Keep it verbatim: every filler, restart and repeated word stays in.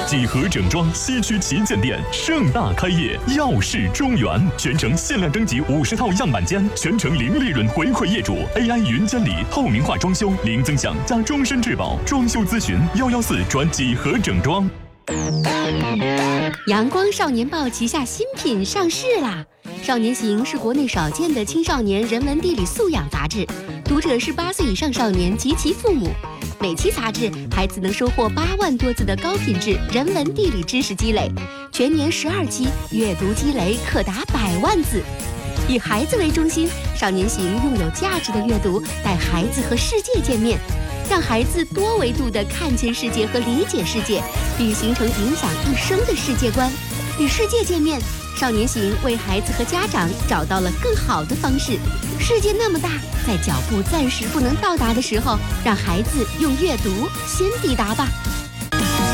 几何整装西区旗舰店盛大开业，耀世中原，全程限量征集五十套样板间，全程零利润回馈业主 ，A I 云监理，透明化装修，零增项加终身质保，装修咨询幺幺四转几何整装。 阳光少年报旗下新品上市啦！少年行是国内少见的青少年人文地理素养杂志，读者是八岁以上少年及其父母。每期杂志，孩子能收获八万多字的高品质人文地理知识积累，全年十二期，阅读积累可达百万字。以孩子为中心，少年行用有价值的阅读带孩子和世界见面，让孩子多维度地看见世界和理解世界，并形成影响一生的世界观。与世界见面，少年行为孩子和家长找到了更好的方式。世界那么大，在脚步暂时不能到达的时候，让孩子用阅读先抵达吧。